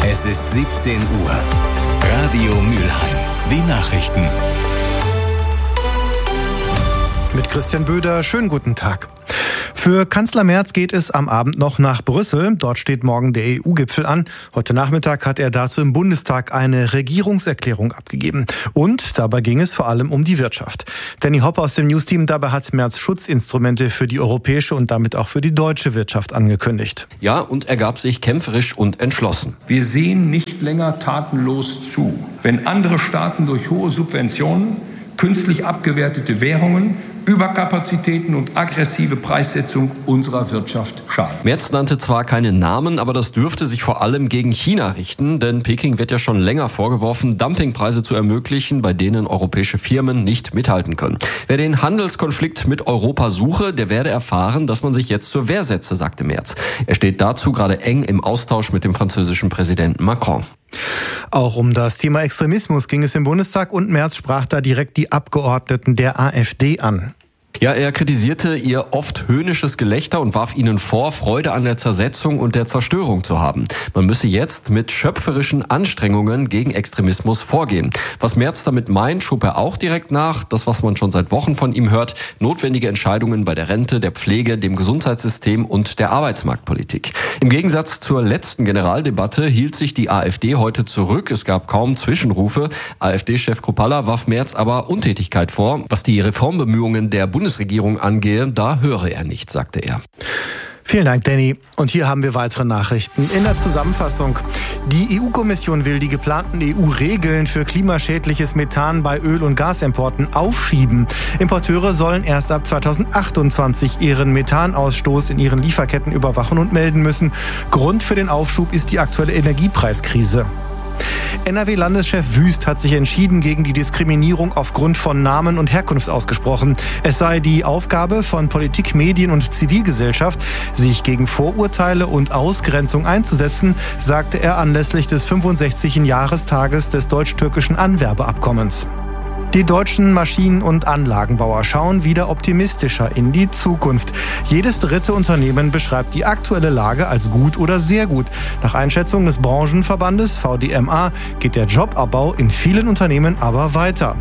Es ist 17 Uhr. Radio Mülheim. Die Nachrichten. Mit Christian Böder, schönen guten Tag. Für Kanzler Merz geht es am Abend noch nach Brüssel. Dort steht morgen der EU-Gipfel an. Heute Nachmittag hat er dazu im Bundestag eine Regierungserklärung abgegeben. Und dabei ging es vor allem um die Wirtschaft. Danny Hopp aus dem News-Team, dabei hat Merz Schutzinstrumente für die europäische und damit auch für die deutsche Wirtschaft angekündigt. Ja, und er gab sich kämpferisch und entschlossen. Wir sehen nicht länger tatenlos zu, wenn andere Staaten durch hohe Subventionen, künstlich abgewertete Währungen, Überkapazitäten und aggressive Preissetzung unserer Wirtschaft schaden. Merz nannte zwar keine Namen, aber das dürfte sich vor allem gegen China richten, denn Peking wird ja schon länger vorgeworfen, Dumpingpreise zu ermöglichen, bei denen europäische Firmen nicht mithalten können. Wer den Handelskonflikt mit Europa suche, der werde erfahren, dass man sich jetzt zur Wehr setze, sagte Merz. Er steht dazu gerade eng im Austausch mit dem französischen Präsidenten Macron. Auch um das Thema Extremismus ging es im Bundestag und Merz sprach da direkt die Abgeordneten der AfD an. Ja, er kritisierte ihr oft höhnisches Gelächter und warf ihnen vor, Freude an der Zersetzung und der Zerstörung zu haben. Man müsse jetzt mit schöpferischen Anstrengungen gegen Extremismus vorgehen. Was Merz damit meint, schob er auch direkt nach. Das, was man schon seit Wochen von ihm hört, notwendige Entscheidungen bei der Rente, der Pflege, dem Gesundheitssystem und der Arbeitsmarktpolitik. Im Gegensatz zur letzten Generaldebatte hielt sich die AfD heute zurück. Es gab kaum Zwischenrufe. AfD-Chef Kruppalla warf Merz aber Untätigkeit vor. Was die Reformbemühungen der Bundesregierung angehe, da höre er nicht, sagte er. Vielen Dank, Danny. Und hier haben wir weitere Nachrichten. In der Zusammenfassung. Die EU-Kommission will die geplanten EU-Regeln für klimaschädliches Methan bei Öl- und Gasimporten aufschieben. Importeure sollen erst ab 2028 ihren Methanausstoß in ihren Lieferketten überwachen und melden müssen. Grund für den Aufschub ist die aktuelle Energiepreiskrise. NRW-Landeschef Wüst hat sich entschieden gegen die Diskriminierung aufgrund von Namen und Herkunft ausgesprochen. Es sei die Aufgabe von Politik, Medien und Zivilgesellschaft, sich gegen Vorurteile und Ausgrenzung einzusetzen, sagte er anlässlich des 65. Jahrestages des deutsch-türkischen Anwerbeabkommens. Die deutschen Maschinen- und Anlagenbauer schauen wieder optimistischer in die Zukunft. Jedes dritte Unternehmen beschreibt die aktuelle Lage als gut oder sehr gut. Nach Einschätzung des Branchenverbandes VDMA geht der Jobabbau in vielen Unternehmen aber weiter.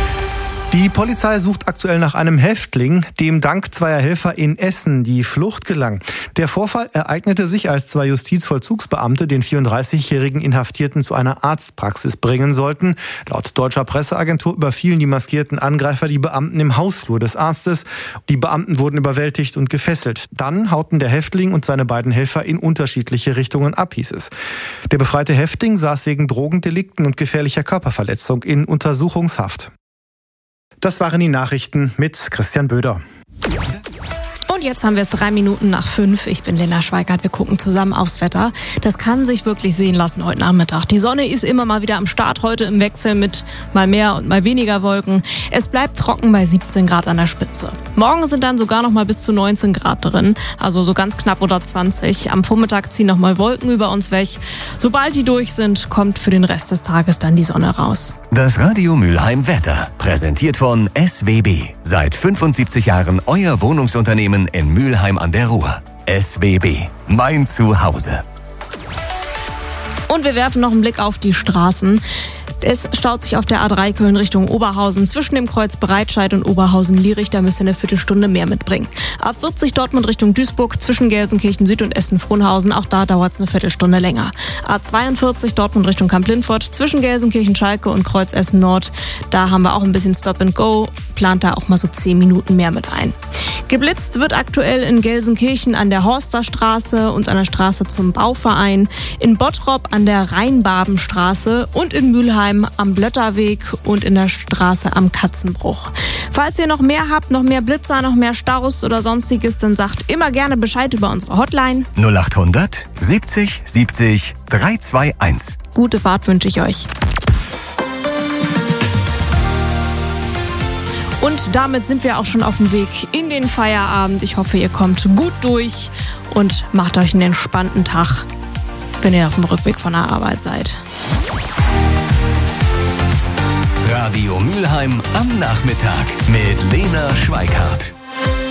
Die Polizei sucht aktuell nach einem Häftling, dem dank zweier Helfer in Essen die Flucht gelang. Der Vorfall ereignete sich, als zwei Justizvollzugsbeamte den 34-jährigen Inhaftierten zu einer Arztpraxis bringen sollten. Laut deutscher Presseagentur überfielen die maskierten Angreifer die Beamten im Hausflur des Arztes. Die Beamten wurden überwältigt und gefesselt. Dann hauten der Häftling und seine beiden Helfer in unterschiedliche Richtungen ab, hieß es. Der befreite Häftling saß wegen Drogendelikten und gefährlicher Körperverletzung in Untersuchungshaft. Das waren die Nachrichten mit Christian Böder. Und jetzt haben wir es 5:03. Ich bin Lena Schweikart. Wir gucken zusammen aufs Wetter. Das kann sich wirklich sehen lassen heute Nachmittag. Die Sonne ist immer mal wieder am Start, heute im Wechsel mit mal mehr und mal weniger Wolken. Es bleibt trocken bei 17 Grad an der Spitze. Morgen sind dann sogar noch mal bis zu 19 Grad drin, also so ganz knapp unter 20. Am Vormittag ziehen noch mal Wolken über uns weg. Sobald die durch sind, kommt für den Rest des Tages dann die Sonne raus. Das Radio Mülheim Wetter, präsentiert von SWB. Seit 75 Jahren euer Wohnungsunternehmen in Mülheim an der Ruhr. SWB, mein Zuhause. Und wir werfen noch einen Blick auf die Straßen. Es staut sich auf der A3 Köln Richtung Oberhausen. Zwischen dem Kreuz Breitscheid und Oberhausen-Lierich, da müsst ihr eine Viertelstunde mehr mitbringen. A40 Dortmund Richtung Duisburg, zwischen Gelsenkirchen Süd und Essen-Frohnhausen, auch da dauert es eine Viertelstunde länger. A42 Dortmund Richtung Kamp-Lindfort, zwischen Gelsenkirchen-Schalke und Kreuz Essen-Nord, da haben wir auch ein bisschen Stop and Go, plant da auch mal so 10 Minuten mehr mit ein. Geblitzt wird aktuell in Gelsenkirchen an der Horsterstraße und an der Straße zum Bauverein, in Bottrop an der Rheinbabenstraße und in Mülheim am Blötterweg und in der Straße am Katzenbruch. Falls ihr noch mehr habt, noch mehr Blitzer, noch mehr Staus oder sonstiges, dann sagt immer gerne Bescheid über unsere Hotline 0800 70 70 321. Gute Fahrt wünsche ich euch. Und damit sind wir auch schon auf dem Weg in den Feierabend. Ich hoffe, ihr kommt gut durch und macht euch einen entspannten Tag, wenn ihr auf dem Rückweg von der Arbeit seid. Radio Mülheim am Nachmittag mit Lena Schweikart.